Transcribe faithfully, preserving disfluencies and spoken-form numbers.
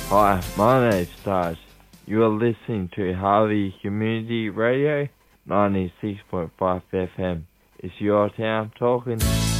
Hi, my name's Taj. You are listening to Harvey Community Radio, ninety-six point five F M. It's your town talking.